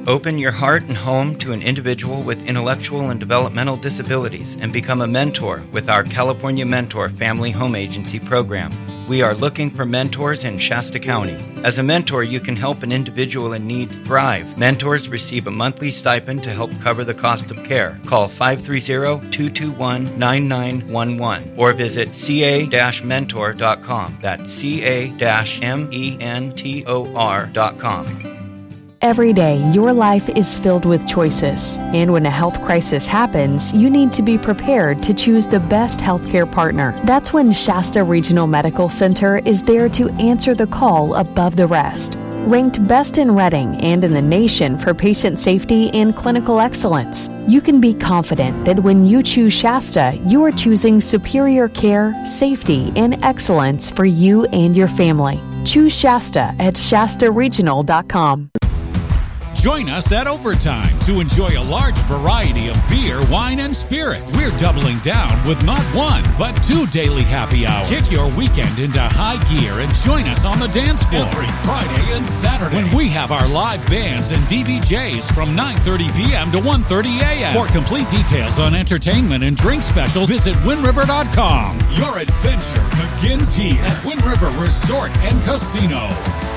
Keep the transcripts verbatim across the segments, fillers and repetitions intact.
Open your heart and home to an individual with intellectual and developmental disabilities and become a mentor with our California Mentor Family Home Agency program. We are looking for mentors in Shasta County. As a mentor, you can help an individual in need thrive. Mentors receive a monthly stipend to help cover the cost of care. Call five three zero, two two one, nine nine one one or visit c a dash mentor dot com. That's c a dash mentor dot com. Every day, your life is filled with choices. And when a health crisis happens, you need to be prepared to choose the best healthcare partner. That's when Shasta Regional Medical Center is there to answer the call above the rest. Ranked best in Redding and in the nation for patient safety and clinical excellence, you can be confident that when you choose Shasta, you are choosing superior care, safety, and excellence for you and your family. Choose Shasta at shasta regional dot com. Join us at Overtime to enjoy a large variety of beer, wine, and spirits. We're doubling down with not one, but two daily happy hours. Kick your weekend into high gear and join us on the dance floor every Friday and Saturday when we have our live bands and D V Js from nine thirty p.m. to one thirty a.m. For complete details on entertainment and drink specials, visit wind river dot com. Your adventure begins here at Wind River Resort and Casino.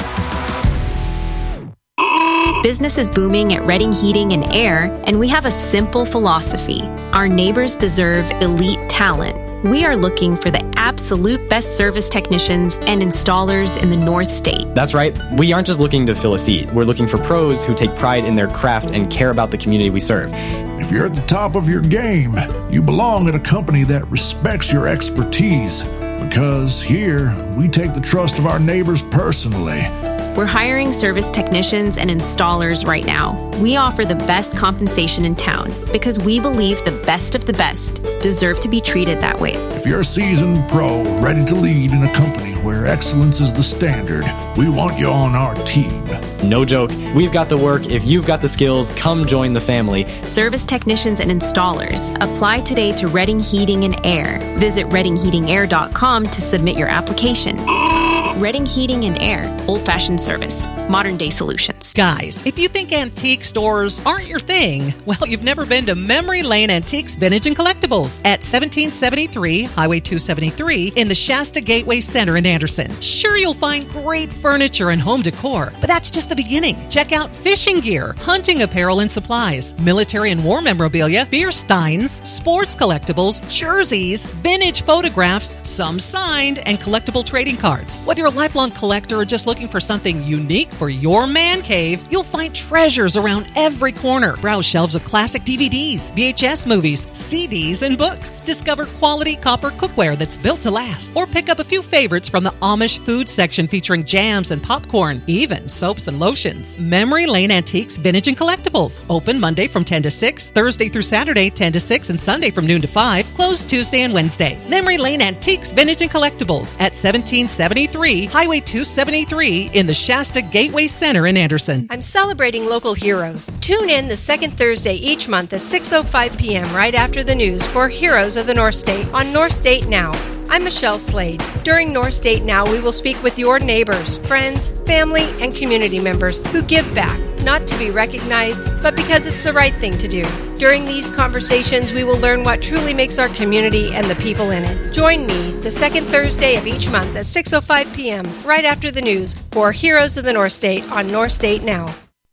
Business is booming at Redding Heating and Air, and we have a simple philosophy. Our neighbors deserve elite talent. We are looking for the absolute best service technicians and installers in the North State. That's right. We aren't just looking to fill a seat. We're looking for pros who take pride in their craft and care about the community we serve. If you're at the top of your game, you belong at a company that respects your expertise. Because here, we take the trust of our neighbors personally. We're hiring service technicians and installers right now. We offer the best compensation in town because we believe the best of the best deserve to be treated that way. If you're a seasoned pro ready to lead in a company where excellence is the standard, we want you on our team. No joke. We've got the work. If you've got the skills, come join the family. Service technicians and installers. Apply today to Redding Heating and Air. Visit redding heating air dot com to submit your application. Redding Heating and Air. Old-fashioned service. Modern-day solutions. Guys, if you think antique stores aren't your thing, well, you've never been to Memory Lane Antiques, Vintage, and Collectibles at seventeen seventy-three Highway two seventy-three in the Shasta Gateway Center in Anderson. Sure, you'll find great furniture and home decor, but that's just the beginning. Check out fishing gear, hunting apparel and supplies, military and war memorabilia, beer steins, sports collectibles, jerseys, vintage photographs, some signed, and collectible trading cards. Whether you're a lifelong collector or just looking for something unique for your man cave, you'll find treasures around every corner. Browse shelves of classic D V Ds, V H S movies, C Ds, and books. Discover quality copper cookware that's built to last. Or pick up a few favorites from the Amish food section featuring jams and popcorn, even soaps and lotions. Memory Lane Antiques, Vintage, and Collectibles. Open Monday from ten to six, Thursday through Saturday ten to six, and Sunday from noon to five. Closed Tuesday and Wednesday. Memory Lane Antiques, Vintage, and Collectibles at seventeen seventy-three Highway two seventy-three in the Shasta Gateway Center in Anderson. I'm celebrating local heroes. Tune in the second Thursday each month at six oh five p.m. right after the news for Heroes of the North State on North State Now. I'm Michelle Slade. During North State Now, we will speak with your neighbors, friends, family, and community members who give back, not to be recognized, but because it's the right thing to do. During these conversations, we will learn what truly makes our community and the people in it. Join me the second Thursday of each month at six oh five p.m. right after the news for Heroes of the North State on North State Now.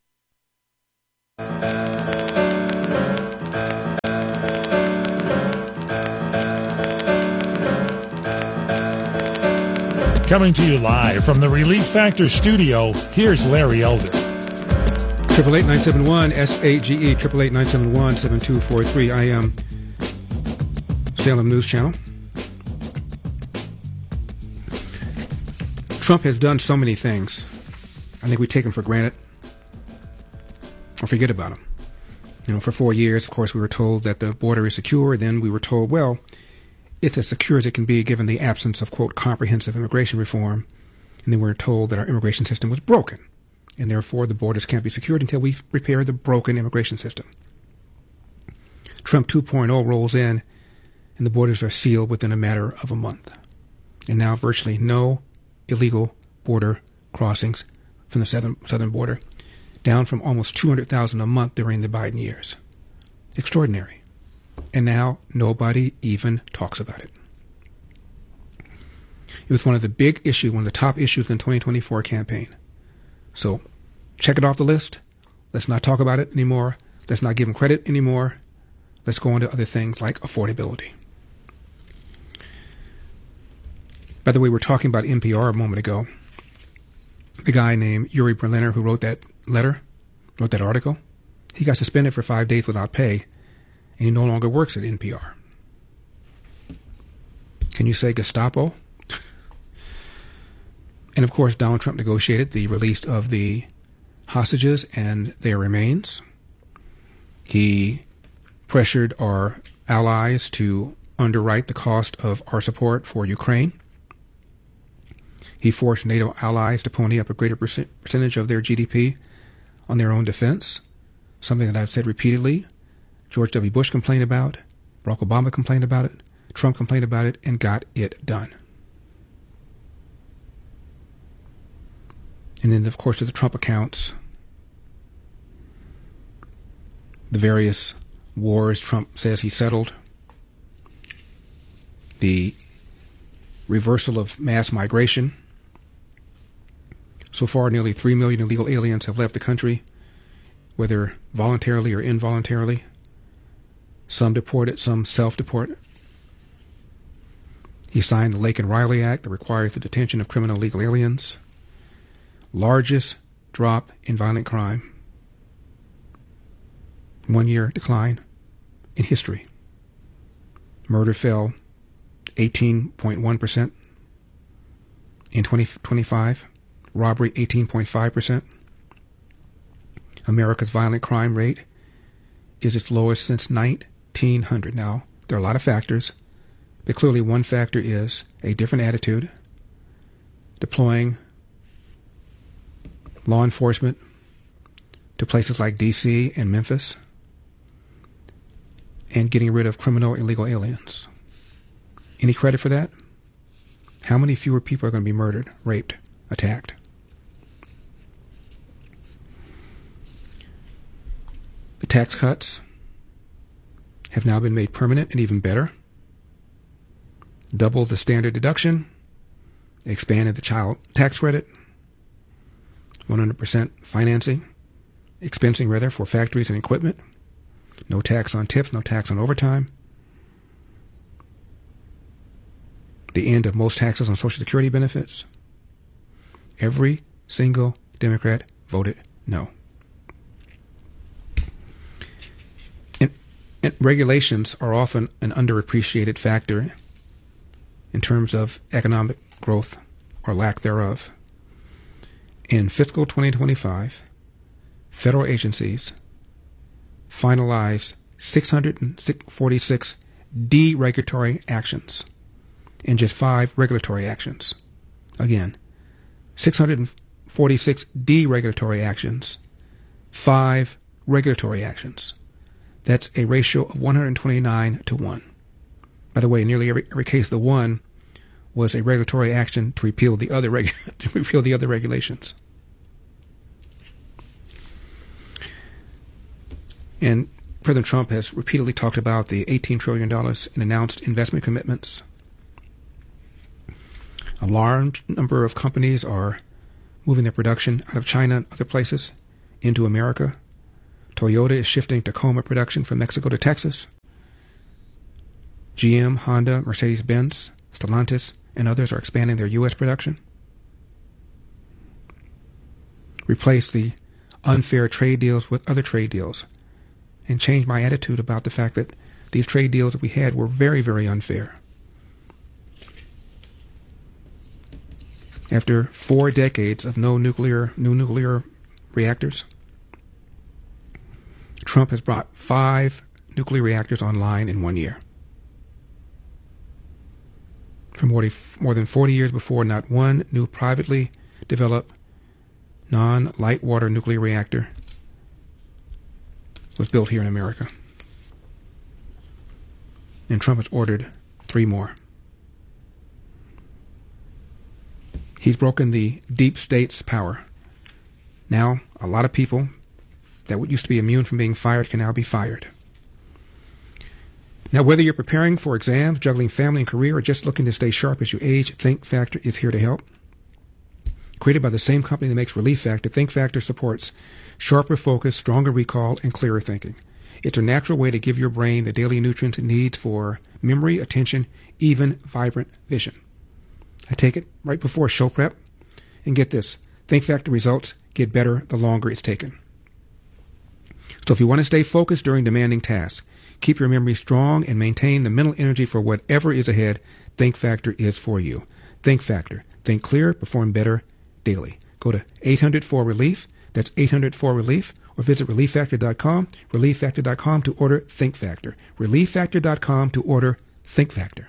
Coming to you live from the Relief Factor studio, here's Larry Elder. Triple eight nine seven one S A G E triple eight nine seven one seven two four three. I am Salem News Channel. Trump has done so many things. I think we take them for granted or forget about them. You know, for four years, of course, we were told that the border is secure. Then we were told, well, it's as secure as it can be given the absence of, quote, comprehensive immigration reform. And then we were told that our immigration system was broken, and therefore the borders can't be secured until we repair the broken immigration system. Trump two point oh rolls in, and the borders are sealed within a matter of a month. And now virtually no illegal border crossings from the southern, southern border down from almost two hundred thousand a month during the Biden years. Extraordinary. And now nobody even talks about it. It was one of the big issues, one of the top issues in the twenty twenty-four campaign. So check it off the list. Let's not talk about it anymore. Let's not give them credit anymore. Let's go on to other things like affordability. By the way, we were talking about N P R a moment ago. The guy named Yuri Berliner who wrote that letter, wrote that article, he got suspended for five days without pay, and he no longer works at N P R. Can you say Gestapo? And of course, Donald Trump negotiated the release of the hostages and their remains. He pressured our allies to underwrite the cost of our support for Ukraine. He forced NATO allies to pony up a greater percent, percentage of their G D P on their own defense, something that I've said repeatedly. George W. Bush complained about, Barack Obama complained about it, Trump complained about it, and got it done. And then, of course, to the Trump accounts, the various wars Trump says he settled, the reversal of mass migration. So far, nearly three million illegal aliens have left the country, whether voluntarily or involuntarily. Some deported, some self-deported. He signed the Laken Riley Act that requires the detention of criminal illegal aliens. Largest drop in violent crime. One-year decline in history. Murder fell eighteen point one percent in twenty twenty-five. Robbery eighteen point five percent. America's violent crime rate is its lowest since nineteen hundred. Now, there are a lot of factors, but clearly one factor is a different attitude, deploying law enforcement to places like D C and Memphis, and getting rid of criminal illegal aliens. Any credit for that? How many fewer people are going to be murdered, raped, attacked? The tax cuts have now been made permanent and even better. Doubled the standard deduction, expanded the child tax credit, one hundred percent financing, expensing rather, for factories and equipment. No tax on tips, no tax on overtime. The end of most taxes on Social Security benefits. Every single Democrat voted no. And, and regulations are often an underappreciated factor in terms of economic growth or lack thereof. In fiscal twenty twenty-five, federal agencies finalized six hundred forty-six deregulatory actions and just five regulatory actions. Again, six hundred forty-six deregulatory actions, five regulatory actions. That's a ratio of one hundred twenty-nine to one. By the way, in nearly every, every case, the one was a regulatory action to repeal the other regu- to repeal the other regulations. And President Trump has repeatedly talked about the eighteen trillion dollars in announced investment commitments. A large number of companies are moving their production out of China and other places into America. Toyota is shifting Tacoma production from Mexico to Texas. G M, Honda, Mercedes-Benz, Stellantis, and others are expanding their U S production. Replace the unfair trade deals with other trade deals, and change my attitude about the fact that these trade deals that we had were very, very unfair. After four decades of no nuclear, new nuclear reactors, Trump has brought five nuclear reactors online in one year. For more, more than forty years before, not one new privately developed non-light water nuclear reactor was built here in America. And Trump has ordered three more. He's broken the deep state's power. Now, A lot of people that used to be immune from being fired can now be fired. Now, whether you're preparing for exams, juggling family and career, or just looking to stay sharp as you age, Think Factor is here to help. Created by the same company that makes Relief Factor, Think Factor supports sharper focus, stronger recall, and clearer thinking. It's a natural way to give your brain the daily nutrients it needs for memory, attention, even vibrant vision. I take it right before show prep, and get this, Think Factor results get better the longer it's taken. So if you want to stay focused during demanding tasks, keep your memory strong, and maintain the mental energy for whatever is ahead, Think Factor is for you. Think Factor. Think clear, perform better daily. Go to eight hundred four relief. That's eight hundred four relief. Or visit relief factor dot com, relief factor dot com to order Think Factor. relief factor dot com to order Think Factor.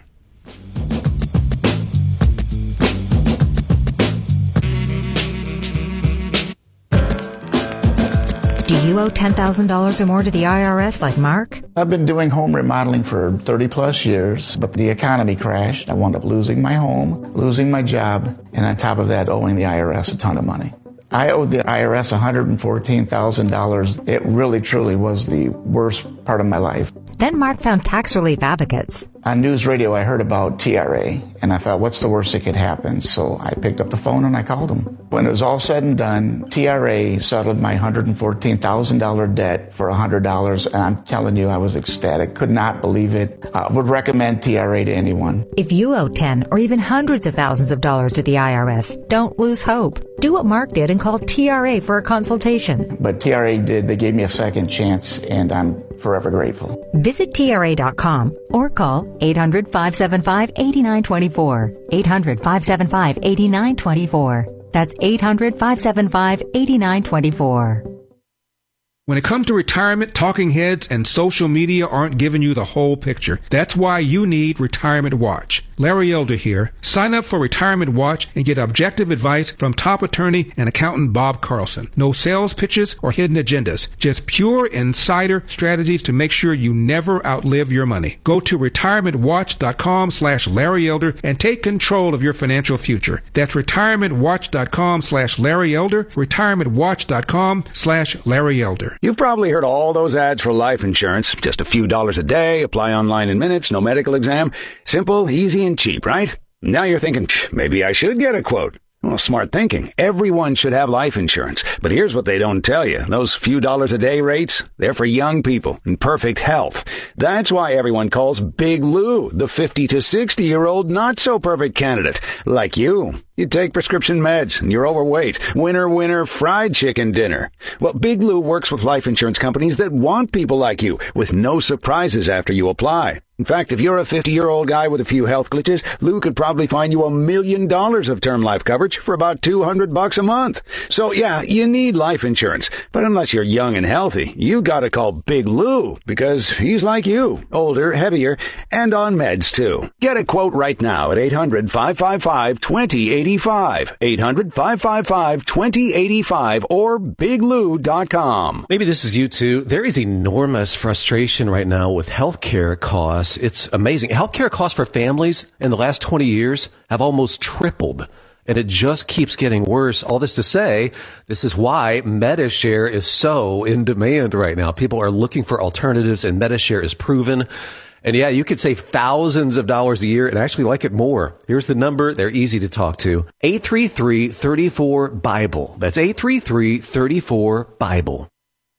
Do you owe ten thousand dollars or more to the I R S like Mark? I've been doing home remodeling for thirty plus years, but the economy crashed. I wound up losing my home, losing my job, and on top of that, owing the I R S a ton of money. I owed the I R S one hundred fourteen thousand dollars. It really, truly was the worst part of my life. Then Mark found Tax Relief Advocates. On news radio, I heard about T R A, and I thought, what's the worst that could happen? So I picked up the phone and I called them. When it was all said and done, T R A settled my one hundred fourteen thousand dollars debt for one hundred dollars, and I'm telling you, I was ecstatic. Could not believe it. I would recommend T R A to anyone. If you owe ten or even hundreds of thousands of dollars to the I R S, don't lose hope. Do what Mark did and call T R A for a consultation. But T R A did. They gave me a second chance, and I'm forever grateful. Visit T R A dot com or call eight hundred, five seven five, eight nine two four. eight hundred, five seven five, eight nine two four. That's eight hundred, five seven five, eight nine two four. When it comes to retirement, talking heads and social media aren't giving you the whole picture. That's why you need Retirement Watch. Larry Elder here. Sign up for Retirement Watch and get objective advice from top attorney and accountant Bob Carlson. No sales pitches or hidden agendas. Just pure insider strategies to make sure you never outlive your money. Go to retirement watch dot com slash Larry Elder and take control of your financial future. That's retirement watch dot com slash Larry Elder. retirement watch dot com slash Larry Elder. You've probably heard all those ads for life insurance. Just a few dollars a day, apply online in minutes, no medical exam. Simple, easy, and cheap, right? Now you're thinking, maybe I should get a quote. Well, smart thinking. Everyone should have life insurance. But here's what they don't tell you. Those few dollars a day rates, they're for young people in perfect health. That's why everyone calls Big Lou the fifty to sixty-year-old not-so-perfect candidate, like you. You take prescription meds, and you're overweight. Winner, winner, fried chicken dinner. Well, Big Lou works with life insurance companies that want people like you, with no surprises after you apply. In fact, if you're a fifty-year-old guy with a few health glitches, Lou could probably find you a million dollars of term life coverage for about two hundred bucks a month. So yeah, you need life insurance. But unless you're young and healthy, you gotta call Big Lou, because he's like you, older, heavier, and on meds too. Get a quote right now at eight hundred, five five five, two zero eight five. eight hundred, five five five, two zero eight five or big lou dot com. Maybe this is you too. There is enormous frustration right now with healthcare costs. It's amazing. Healthcare costs for families in the last twenty years have almost tripled, and it just keeps getting worse. All this to say, this is why Medi-Share is so in demand right now. People are looking for alternatives, and Medi-Share is proven. And yeah, you could save thousands of dollars a year and actually like it more. Here's the number. They're easy to talk to. eight three three, three four, BIBLE. That's eight three three, three four, BIBLE.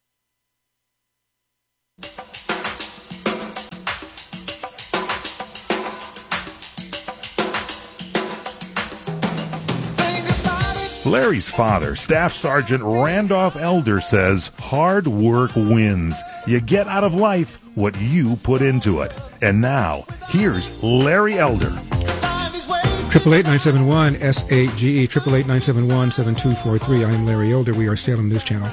Larry's father, Staff Sergeant Randolph Elder, says hard work wins. You get out of life what you put into it. And now, here's Larry Elder. Triple eight nine seven one S A G E triple eight nine seven one seven two four three. I am Larry Elder. We are Salem News Channel.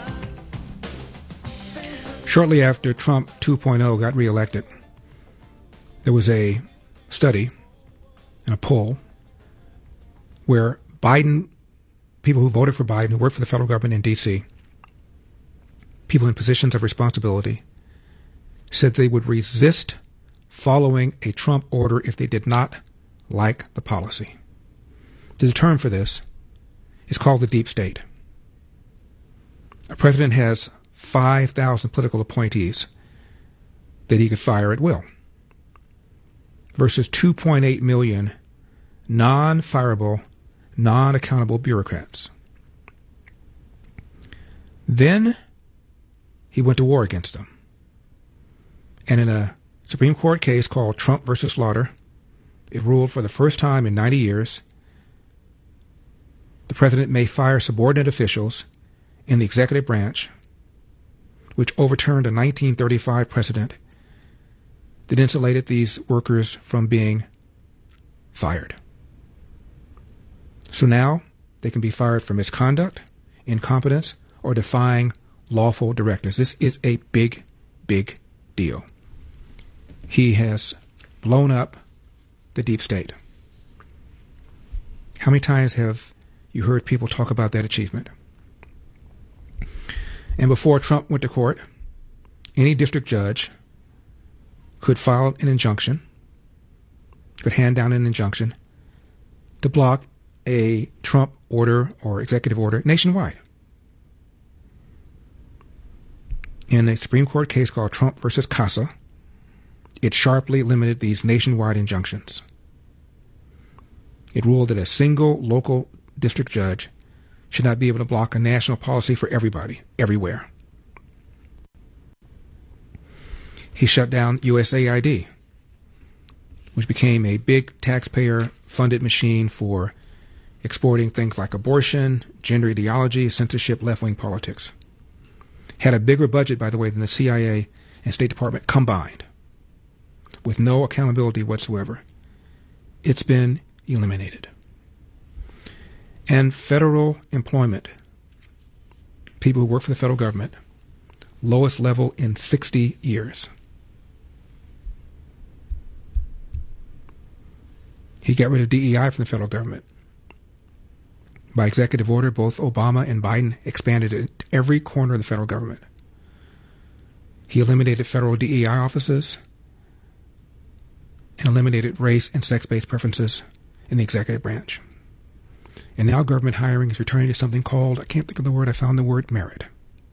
Shortly after Trump two point oh got reelected, there was a study and a poll where Biden, people who voted for Biden, who work for the federal government in D C, people in positions of responsibility, said they would resist following a Trump order if they did not like the policy. The term for this is called the deep state. A president has five thousand political appointees that he could fire at will, versus two point eight million non-fireable, non-accountable bureaucrats. Then he went to war against them. And in a Supreme Court case called Trump versus Slaughter, it ruled for the first time in ninety years, the president may fire subordinate officials in the executive branch, which overturned a nineteen thirty-five precedent that insulated these workers from being fired. So now they can be fired for misconduct, incompetence, or defying lawful directives. This is a big, big deal. He has blown up the deep state. How many times have you heard people talk about that achievement? And before Trump went to court, any district judge could file an injunction, could hand down an injunction to block a Trump order or executive order nationwide. In a Supreme Court case called Trump versus Casa, it sharply limited these nationwide injunctions. It ruled that a single local district judge should not be able to block a national policy for everybody, everywhere. He shut down U S A I D, which became a big taxpayer-funded machine for exporting things like abortion, gender ideology, censorship, left-wing politics. Had a bigger budget, by the way, than the C I A and State Department combined, with no accountability whatsoever. It's been eliminated. And federal employment, people who work for the federal government, lowest level in sixty years. He got rid of D E I from the federal government. By executive order, both Obama and Biden expanded it to every corner of the federal government. He eliminated federal D E I offices and eliminated race and sex-based preferences in the executive branch. And now government hiring is returning to something called, I can't think of the word, I found the word merit.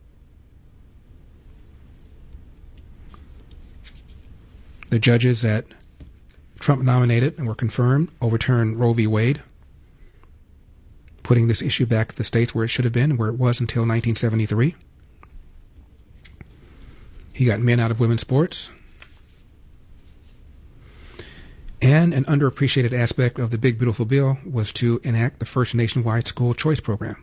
The judges that Trump nominated and were confirmed overturned Roe v. Wade, putting this issue back to the states where it should have been, where it was until nineteen seventy-three. He got men out of women's sports. And an underappreciated aspect of the Big Beautiful Bill was to enact the first nationwide school choice program.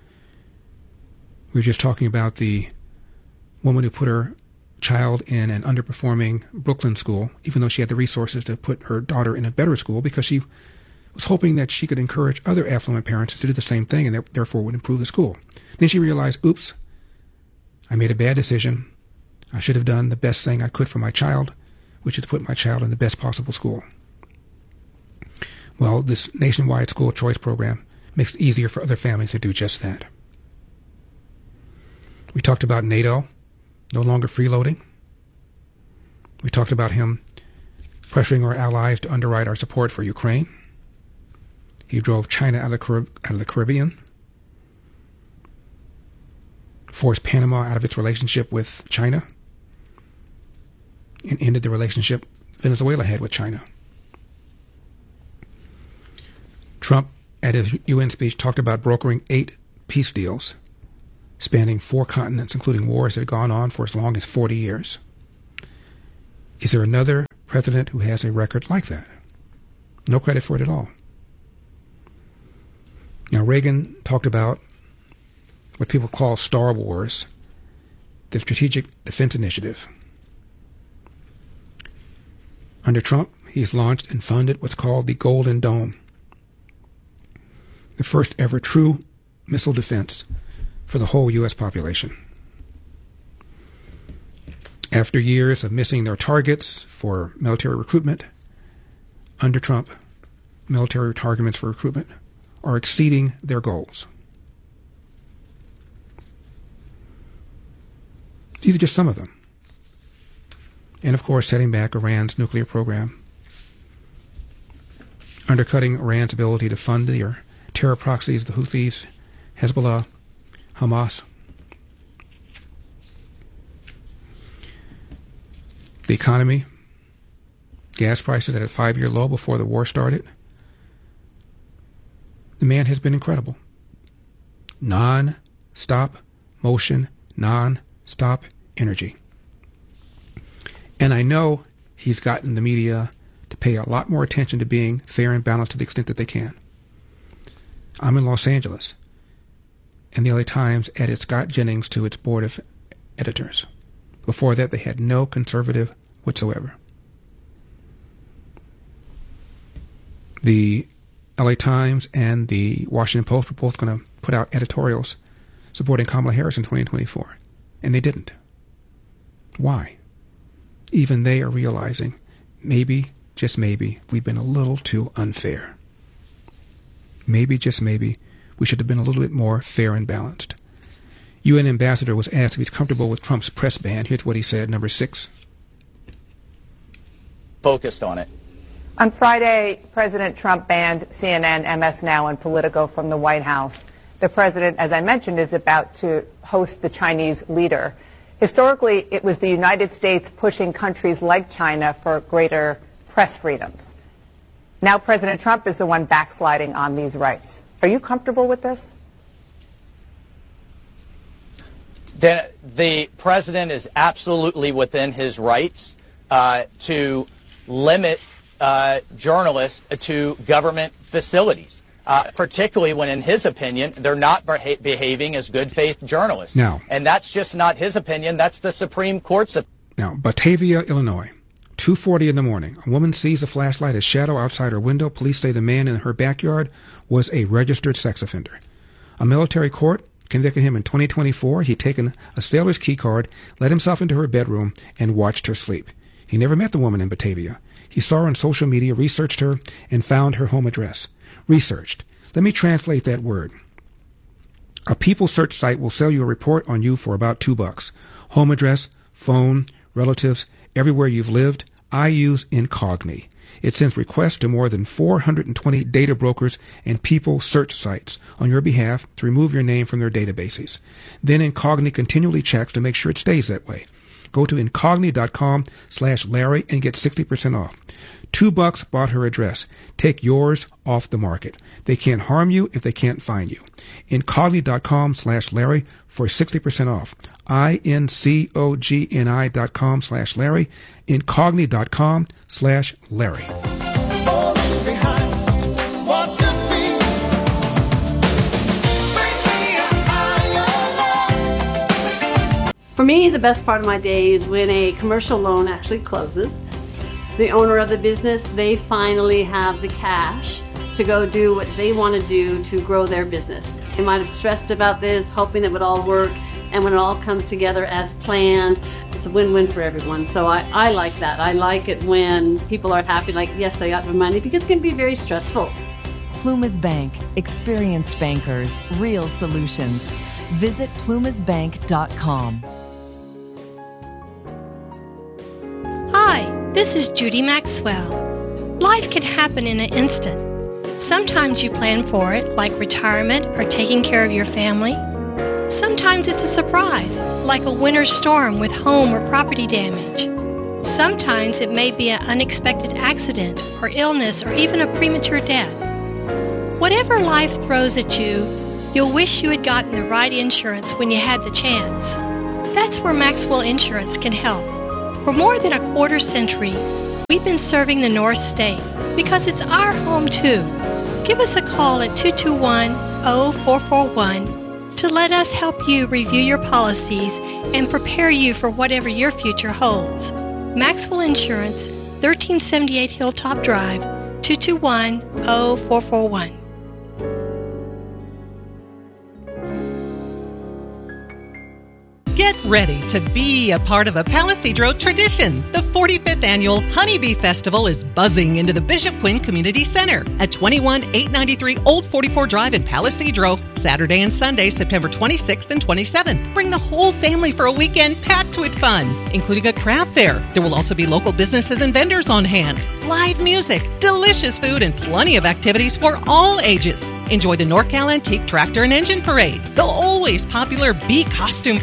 We were just talking about the woman who put her child in an underperforming Brooklyn school, even though she had the resources to put her daughter in a better school, because she was hoping that she could encourage other affluent parents to do the same thing and that therefore would improve the school. Then she realized, oops, I made a bad decision. I should have done the best thing I could for my child, which is to put my child in the best possible school. Well, this nationwide school choice program makes it easier for other families to do just that. We talked about NATO no longer freeloading. We talked about him pressuring our allies to underwrite our support for Ukraine. He drove China out of the, Carib- out of the Caribbean, forced Panama out of its relationship with China, and ended the relationship Venezuela had with China. Trump, at his U N speech, talked about brokering eight peace deals spanning four continents, including wars that have gone on for as long as forty years. Is there another president who has a record like that? No credit for it at all. Now, Reagan talked about what people call Star Wars, the Strategic Defense Initiative. Under Trump, he's launched and funded what's called the Golden Dome, the first ever true missile defense for the whole U S population. After years of missing their targets for military recruitment, under Trump, military targets for recruitment are exceeding their goals. These are just some of them. And of course, setting back Iran's nuclear program, undercutting Iran's ability to fund their terror proxies, the Houthis, Hezbollah, Hamas. the economy, gas prices at a five-year low before the war started. The man has been incredible. Non-stop motion, non-stop energy. And I know he's gotten the media to pay a lot more attention to being fair and balanced to the extent that they can. I'm in Los Angeles, and the L A Times added Scott Jennings to its board of editors. Before that, they had no conservative whatsoever. The L A Times and the Washington Post were both going to put out editorials supporting Kamala Harris in twenty twenty-four, and they didn't. Why? Even they are realizing, maybe, just maybe, we've been a little too unfair. Maybe, just maybe, we should have been a little bit more fair and balanced. U N ambassador was asked if he's comfortable with Trump's press ban. Here's what he said, number six. Focused on it. On Friday, President Trump banned C N N, M S Now, and Politico from the White House. The president, as I mentioned, is about to host the Chinese leader. Historically, it was the United States pushing countries like China for greater press freedoms. Now President Trump is the one backsliding on these rights. Are you comfortable with this? The, the president is absolutely within his rights uh, to limit uh, journalists to government facilities, uh, particularly when, in his opinion, they're not beha- behaving as good faith journalists. Now, and that's just not his opinion. That's the Supreme Court's opinion. Now, Batavia, Illinois. two forty in the morning. A woman sees a flashlight as shadow outside her window. Police say the man in her backyard was a registered sex offender. A military court convicted him in twenty twenty-four. He'd taken a sailor's key card, let himself into her bedroom, and watched her sleep. He never met the woman in Batavia. He saw her on social media, researched her, and found her home address. Researched. Let me translate that word. A People search site will sell you a report on you for about two bucks. Home address, phone, relatives, everywhere you've lived. I use Incogni. It sends requests to more than four hundred twenty data brokers and people search sites on your behalf to remove your name from their databases. Then Incogni continually checks to make sure it stays that way. Go to incogni.com slash Larry and get sixty percent off. Two bucks bought her address. Take yours off the market. They can't harm you if they can't find you. Incogni.com slash Larry for sixty percent off. I-N-C-O-G-N-I dot com slash Larry. Incogni.com slash Larry. For me, the best part of my day is when a commercial loan actually closes. The owner of the business, they finally have the cash to go do what they want to do to grow their business. They might have stressed about this, hoping it would all work, and when it all comes together as planned, it's a win-win for everyone. So I, I like that. I like it when people are happy, like, yes, I got the money, because it can be very stressful. Plumas Bank. Experienced bankers. Real solutions. Visit plumas bank dot com. Hi, this is Judy Maxwell. Life can happen in an instant. Sometimes you plan for it, like retirement or taking care of your family. Sometimes it's a surprise, like a winter storm with home or property damage. Sometimes it may be an unexpected accident or illness or even a premature death. Whatever life throws at you, you'll wish you had gotten the right insurance when you had the chance. That's where Maxwell Insurance can help. For more than a quarter century, we've been serving the North State because it's our home too. Give us a call at two two one, zero four four one to let us help you review your policies and prepare you for whatever your future holds. Maxwell Insurance, thirteen seventy-eight Hilltop Drive, two two one, zero four four one. Get ready to be a part of a Palisadro tradition. The forty-fifth Annual Honeybee Festival is buzzing into the Bishop Quinn Community Center at twenty-one eight ninety-three Old forty-four Drive in Palisadro, Saturday and Sunday, September twenty-sixth and twenty-seventh. Bring the whole family for a weekend packed with fun, including a craft fair. There will also be local businesses and vendors on hand, live music, delicious food, and plenty of activities for all ages. Enjoy the NorCal Antique Tractor and Engine Parade, the always popular Bee Costume Parade,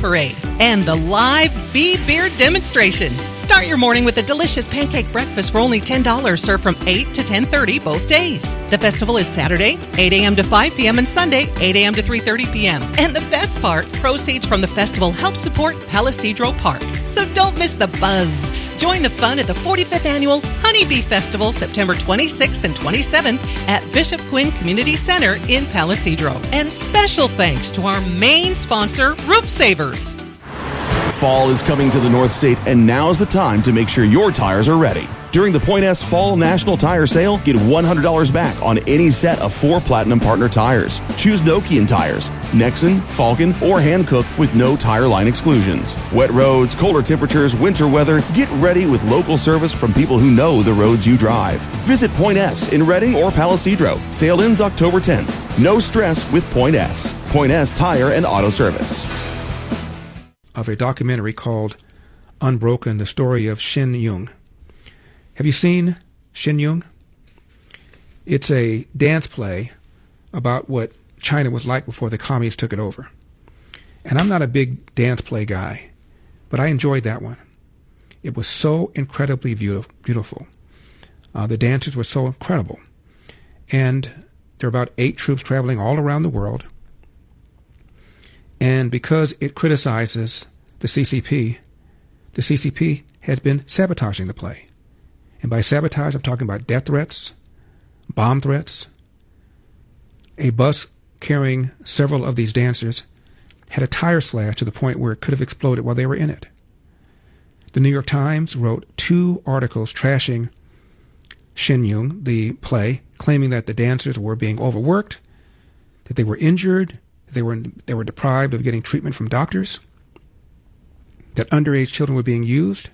and the live Bee Beer demonstration. Start your morning with a delicious pancake breakfast for only ten dollars, served from eight to ten thirty both days. The festival is Saturday, eight a.m. to five p.m. and Sunday, eight a.m. to three thirty p.m. And the best part, proceeds from the festival help support Palisadro Park. So don't miss the buzz. Join the fun at the forty-fifth Annual Honeybee Festival, September twenty-sixth and twenty-seventh at Bishop Quinn Community Center in Palisadro. And special thanks to our main sponsor, Roof Savers. Fall is coming to the North State, and now's the time to make sure your tires are ready. During the Point S Fall National Tire Sale, get one hundred dollars back on any set of four Platinum Partner tires. Choose Nokian tires, Nexen, Falcon, or Hankook with no tire line exclusions. Wet roads, colder temperatures, winter weather, get ready with local service from people who know the roads you drive. Visit Point S in Reading or Palisadro. Sale ends October tenth. No stress with Point S. Point S Tire and Auto Service. Of a documentary called Unbroken, the story of Shin Yung. Have you seen Shin Yung? It's a dance play about what China was like before the communists took it over. And I'm not a big dance play guy, but I enjoyed that one. It was so incredibly beautiful. Uh, the dancers were so incredible. And there are about eight troops traveling all around the world. And because it criticizes the C C P, the C C P has been sabotaging the play. And by sabotage, I'm talking about death threats, bomb threats. A bus carrying several of these dancers had a tire slash to the point where it could have exploded while they were in it. The New York Times wrote two articles trashing Shin Yung, the play, claiming that the dancers were being overworked, that they were injured, they were they were deprived of getting treatment from doctors, that underage children were being used.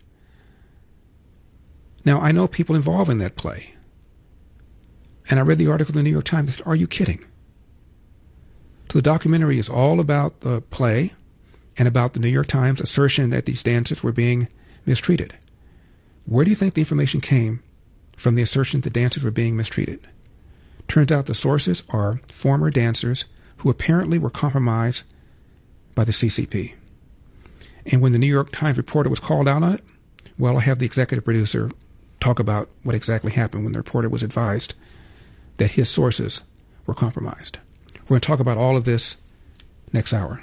Now, I know people involved in that play. And I read the article in the New York Times. Are you kidding? So the documentary is all about the play and about the New York Times assertion that these dancers were being mistreated. Where do you think the information came from the assertion that dancers were being mistreated? Turns out the sources are former dancers who apparently were compromised by the C C P. And when the New York Times reporter was called out on it, well, I have the executive producer talk about what exactly happened when the reporter was advised that his sources were compromised. We're going to talk about all of this next hour.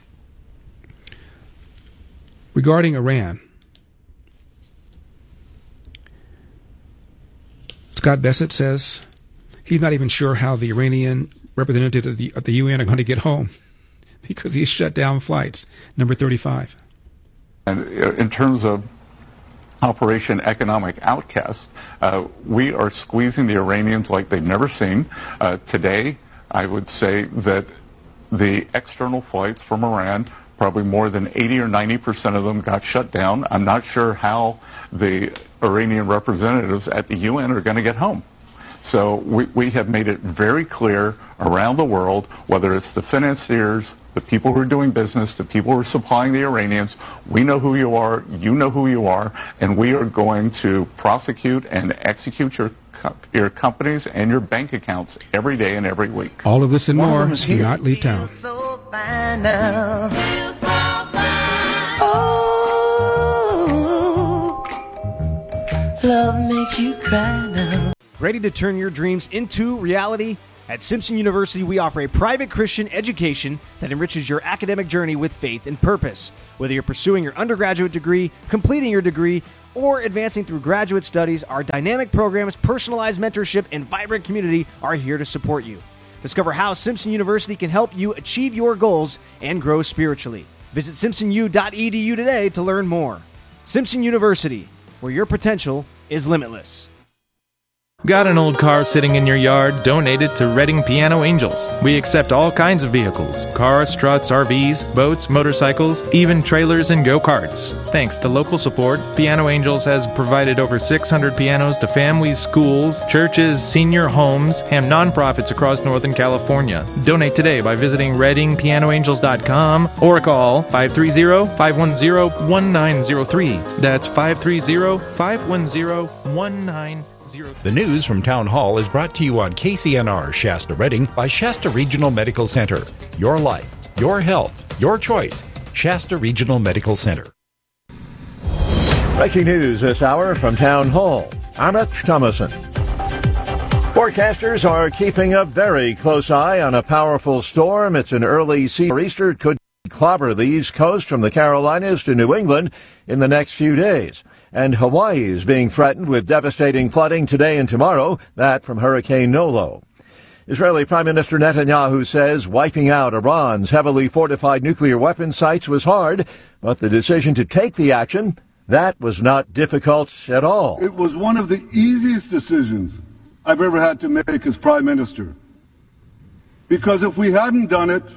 Regarding Iran, Scott Bessent says he's not even sure how the Iranian representatives of the, of the U N are going to get home because he's shut down flights. Number thirty-five. And in terms of Operation Economic Outcast, uh, we are squeezing the Iranians like they've never seen. Uh, today, I would say that the external flights from Iran, probably more than eighty or ninety percent of them got shut down. I'm not sure how the Iranian representatives at the U N are going to get home. So we, we have made it very clear around the world, whether it's the financiers, the people who are doing business, the people who are supplying the Iranians, we know who you are, you know who you are, and we are going to prosecute and execute your your companies and your bank accounts every day and every week. All of this and more. Do not leave town. Love makes you cry now. Ready to turn your dreams into reality? At Simpson University, we offer a private Christian education that enriches your academic journey with faith and purpose. Whether you're pursuing your undergraduate degree, completing your degree, or advancing through graduate studies, our dynamic programs, personalized mentorship, and vibrant community are here to support you. Discover how Simpson University can help you achieve your goals and grow spiritually. Visit simpson u dot e d u today to learn more. Simpson University, where your potential is limitless. Got an old car sitting in your yard? Donate it to Reading Piano Angels. We accept all kinds of vehicles: cars, trucks, R Vs, boats, motorcycles, even trailers and go-karts. Thanks to local support, Piano Angels has provided over six hundred pianos to families, schools, churches, senior homes, and nonprofits across Northern California. Donate today by visiting reading piano angels dot com or call five three zero, five one zero, one nine zero three. That's five three zero, five one zero, one nine zero three. The news from Town Hall is brought to you on K C N R Shasta Reading by Shasta Regional Medical Center. Your life, your health, your choice. Shasta Regional Medical Center. Breaking news this hour from Town Hall. Amit Thomason. Forecasters are keeping a very close eye on a powerful storm. It's an early sou'easter. It could clobber the East Coast from the Carolinas to New England in the next few days. And Hawaii is being threatened with devastating flooding today and tomorrow, that from Hurricane Nolo. Israeli Prime Minister Netanyahu says wiping out Iran's heavily fortified nuclear weapon sites was hard, but the decision to take the action, that was not difficult at all. It was one of the easiest decisions I've ever had to make as Prime Minister. Because if we hadn't done it,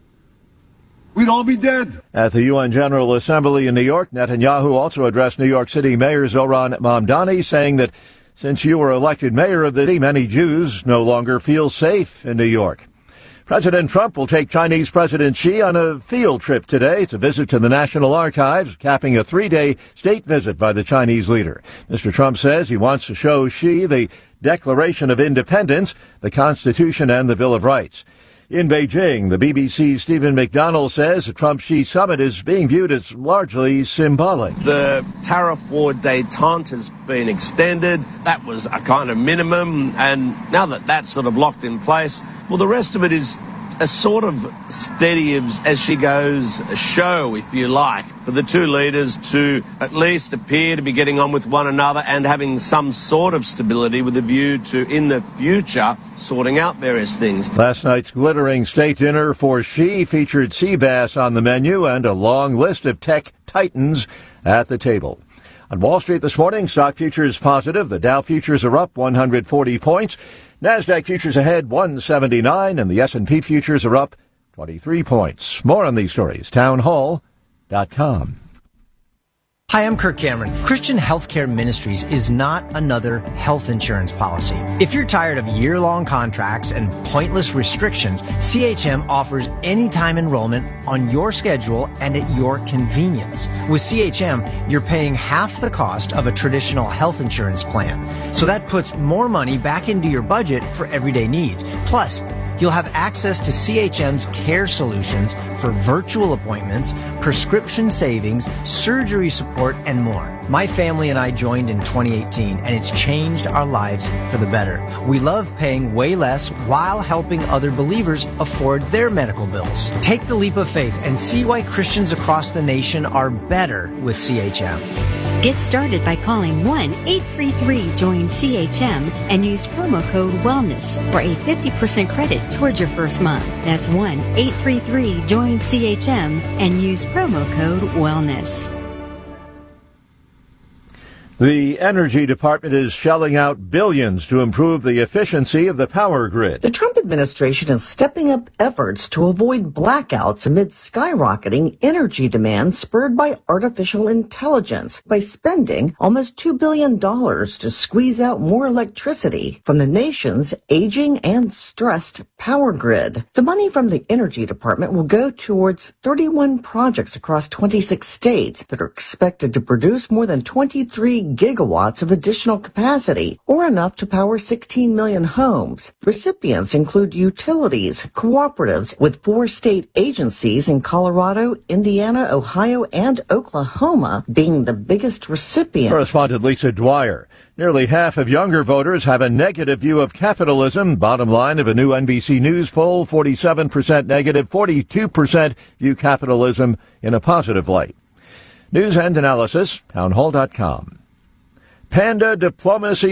we'd all be dead. At the U N General Assembly in New York, Netanyahu also addressed New York City Mayor Zohran Mamdani, saying that since you were elected mayor of the city, many Jews no longer feel safe in New York. President Trump will take Chinese President Xi on a field trip today. It's a visit to the National Archives, capping a three-day state visit by the Chinese leader. Mister Trump says he wants to show Xi the Declaration of Independence, the Constitution, and the Bill of Rights. In Beijing, the B B C's Stephen McDonald says the Trump-Xi summit is being viewed as largely symbolic. The tariff war détente has been extended. That was a kind of minimum, and now that that's sort of locked in place, well, the rest of it is a sort of steady as, as she goes show, if you like, for the two leaders to at least appear to be getting on with one another and having some sort of stability with a view to, in the future, sorting out various things. Last night's glittering state dinner for Xi featured sea bass on the menu and a long list of tech titans at the table. On Wall Street this morning, stock futures positive. The Dow futures are up one hundred forty points. NASDAQ futures ahead one seventy-nine, and the S and P futures are up twenty-three points. More on these stories, town hall dot com. Hi, I'm Kirk Cameron. Christian Healthcare Ministries is not another health insurance policy. If you're tired of year-long contracts and pointless restrictions, C H M offers anytime enrollment on your schedule and at your convenience. With C H M, you're paying half the cost of a traditional health insurance plan. So that puts more money back into your budget for everyday needs. Plus, you'll have access to C H M's care solutions for virtual appointments, prescription savings, surgery support, and more. My family and I joined in twenty eighteen, and it's changed our lives for the better. We love paying way less while helping other believers afford their medical bills. Take the leap of faith and see why Christians across the nation are better with C H M. Get started by calling one eight three three join C H M and use promo code WELLNESS for a fifty percent credit towards your first month. That's one eight three three join C H M and use promo code WELLNESS. The Energy Department is shelling out billions to improve the efficiency of the power grid. The Trump administration is stepping up efforts to avoid blackouts amid skyrocketing energy demand spurred by artificial intelligence by spending almost two billion dollars to squeeze out more electricity from the nation's aging and stressed power grid. The money from the Energy Department will go towards thirty-one projects across twenty-six states that are expected to produce more than twenty-three gigawatts of additional capacity, or enough to power sixteen million homes. Recipients include utilities, cooperatives, with four state agencies in Colorado, Indiana, Ohio, and Oklahoma being the biggest recipients. Correspondent Lisa Dwyer. Nearly half of younger voters have a negative view of capitalism. Bottom line of a new N B C News poll, forty-seven percent negative, forty-two percent view capitalism in a positive light. News and analysis, town hall dot com. Panda diplomacy